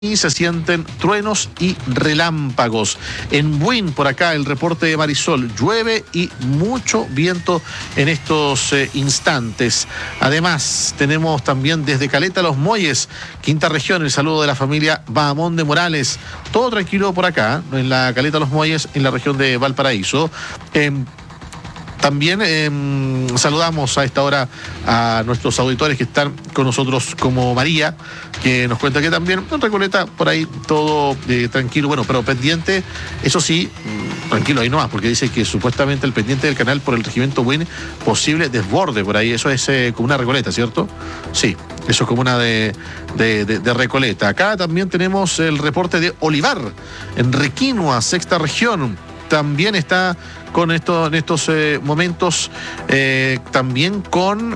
y se sienten truenos y relámpagos. En Buin, por acá, el reporte de Marisol, llueve y mucho viento en estos instantes. Además, tenemos también desde Caleta Los Muelles, quinta región, el saludo de la familia Bahamón de Morales. Todo tranquilo por acá, en la Caleta Los Muelles, en la región de Valparaíso. También saludamos a esta hora a nuestros auditores que están con nosotros, como María, que nos cuenta que también en Recoleta por ahí todo tranquilo, bueno, pero pendiente, eso sí, tranquilo ahí nomás, porque dice que supuestamente el pendiente del canal por el regimiento Buin, posible desborde por ahí, eso es como una Recoleta, ¿cierto? Sí, eso es como una de Recoleta. Acá también tenemos el reporte de Olivar, en Requinoa, sexta región. También está con esto, en estos momentos, también con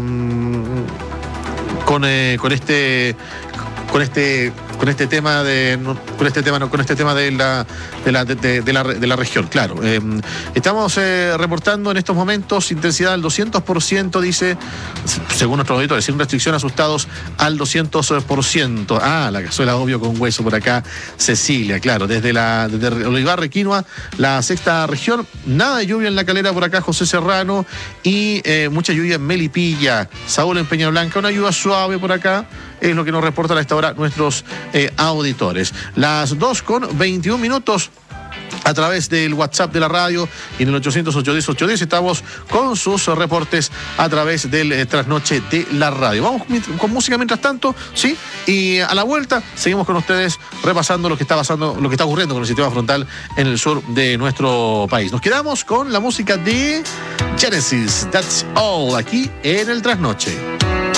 este tema de la región, claro. Estamos reportando en estos momentos intensidad al 200%, dice, según nuestros auditores, sin restricción, asustados al 200%. Ah, la cazuela obvio con hueso por acá, Cecilia, claro, desde Olivar, Requinoa, la sexta región, nada de lluvia en La Calera por acá, José Serrano, y mucha lluvia en Melipilla, Saúl en Peña Blanca, una lluvia suave por acá, es lo que nos reportan a esta hora nuestros auditores. Las 2:21 a través del WhatsApp de la radio y en el 800-810-810 estamos con sus reportes a través del trasnoche de la radio. Vamos con música mientras tanto, ¿sí? Y a la vuelta seguimos con ustedes repasando lo que está pasando, lo que está ocurriendo con el sistema frontal en el sur de nuestro país. Nos quedamos con la música de Genesis, That's All, aquí en el trasnoche.